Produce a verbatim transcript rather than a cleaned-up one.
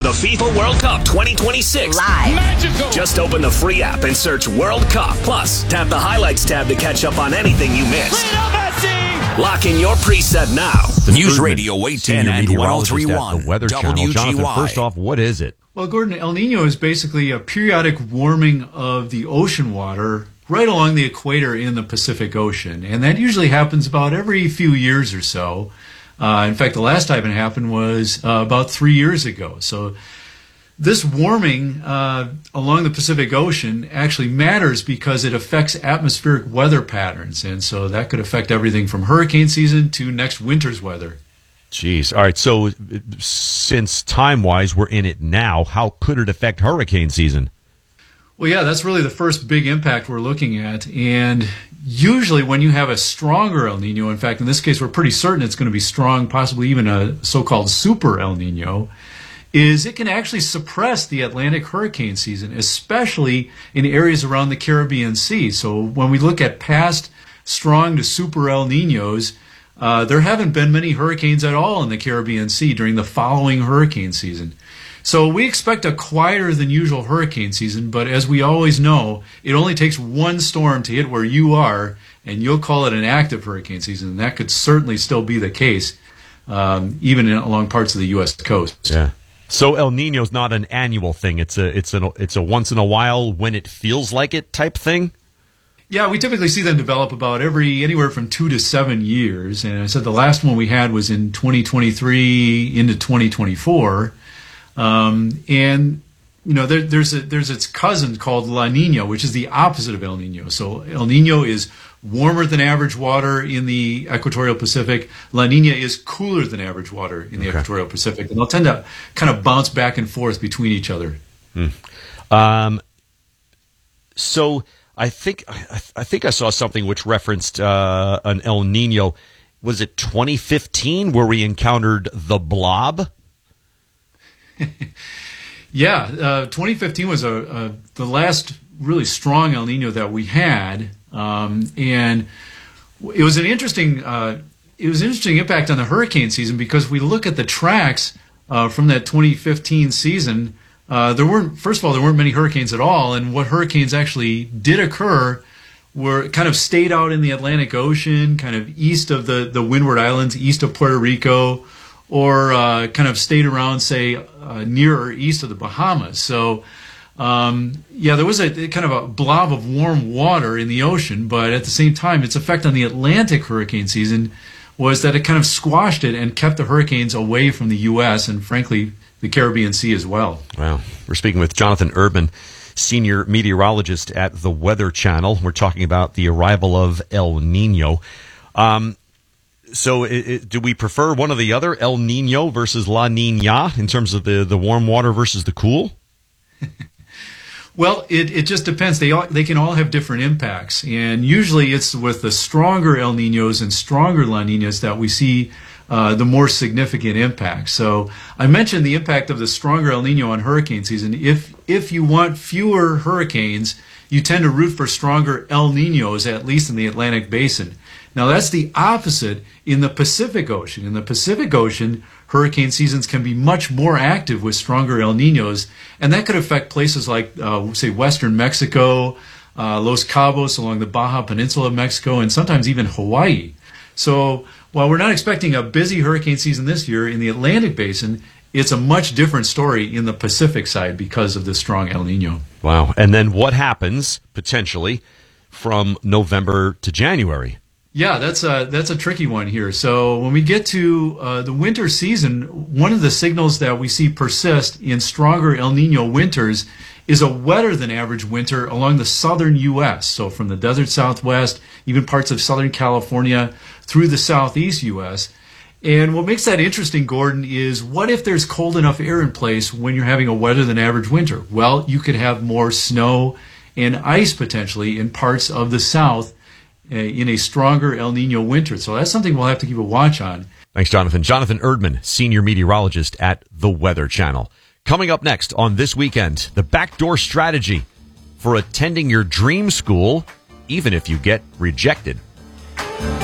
the FIFA World Cup twenty twenty-six. Live. Magical. Just open the free app and search World Cup. Plus, tap the highlights tab to catch up on anything you missed. Lock in your preset now. News Radio eight ten and one oh three point one. The Weather Channel. Jonathan, first off, what is it? Well, Gordon, El Nino is basically a periodic warming of the ocean water right along the equator in the Pacific Ocean. And that usually happens about every few years or so. Uh, in fact, the last time it happened was uh, about three years ago. So this warming uh, along the Pacific Ocean actually matters because it affects atmospheric weather patterns. And so that could affect everything from hurricane season to next winter's weather. Jeez. All right. So since time-wise we're in it now, how could it affect hurricane season? Well, yeah, that's really the first big impact we're looking at. And usually when you have a stronger El Nino, in fact, in this case, we're pretty certain it's going to be strong, possibly even a so-called super El Nino, is it can actually suppress the Atlantic hurricane season, especially in areas around the Caribbean Sea. So when we look at past strong to super El Ninos, uh, there haven't been many hurricanes at all in the Caribbean Sea during the following hurricane season. So we expect a quieter than usual hurricane season, but as we always know, it only takes one storm to hit where you are, and you'll call it an active hurricane season, and that could certainly still be the case, um, even in, along parts of the U S coast. Yeah. So El Nino's not an annual thing; it's a it's a it's a once in a while when it feels like it type thing. Yeah, we typically see them develop about every anywhere from two to seven years, and I said the last one we had was in twenty twenty-three into twenty twenty-four. Um, and, you know, there, there's a, there's its cousin called La Nina, which is the opposite of El Nino. So El Nino is warmer than average water in the equatorial Pacific. La Nina is cooler than average water in the okay. equatorial Pacific. And they'll tend to kind of bounce back and forth between each other. Hmm. Um, so I think, I, I think I saw something which referenced uh, an El Nino. Was it twenty fifteen where we encountered the blob? yeah, uh, twenty fifteen was a, a the last really strong El Nino that we had, um, and it was an interesting uh, it was an interesting impact on the hurricane season because we look at the tracks uh, from that twenty fifteen season. Uh, there weren't first of all there weren't many hurricanes at all, and what hurricanes actually did occur were kind of stayed out in the Atlantic Ocean, kind of east of the the Windward Islands, east of Puerto Rico, or uh, kind of stayed around, say, uh, near or east of the Bahamas. So, um, yeah, there was a kind of a blob of warm water in the ocean, but at the same time, its effect on the Atlantic hurricane season was that it kind of squashed it and kept the hurricanes away from the U S and, frankly, the Caribbean Sea as well. Wow. We're speaking with Jonathan Erdman, senior meteorologist at the Weather Channel. We're talking about the arrival of El Nino. Um, So it, it, do we prefer one or the other, El Nino versus La Nina, in terms of the, the warm water versus the cool? Well, it, it just depends. They all, they can all have different impacts. And usually it's with the stronger El Ninos and stronger La Ninas that we see uh, the more significant impact. So I mentioned the impact of the stronger El Nino on hurricane season. If, if you want fewer hurricanes, you tend to root for stronger El Ninos, at least in the Atlantic Basin. Now, that's the opposite in the Pacific Ocean. In the Pacific Ocean, hurricane seasons can be much more active with stronger El Ninos, and that could affect places like, uh, say, western Mexico, uh, Los Cabos along the Baja Peninsula of Mexico, and sometimes even Hawaii. So while we're not expecting a busy hurricane season this year in the Atlantic Basin, it's a much different story in the Pacific side because of the strong El Nino. Wow. And then what happens, potentially, from November to January? Yeah, that's a, that's a tricky one here. So when we get to uh, the winter season, one of the signals that we see persist in stronger El Nino winters is a wetter than average winter along the southern U S. So from the desert Southwest, even parts of Southern California, through the southeast U S. And what makes that interesting, Gordon, is what if there's cold enough air in place when you're having a wetter than average winter? Well, you could have more snow and ice potentially in parts of the south in a stronger El Nino winter. So that's something we'll have to keep a watch on. Thanks, Jonathan. Jonathan Erdman, senior meteorologist at the Weather Channel. Coming up next on This Weekend, the backdoor strategy for attending your dream school, even if you get rejected.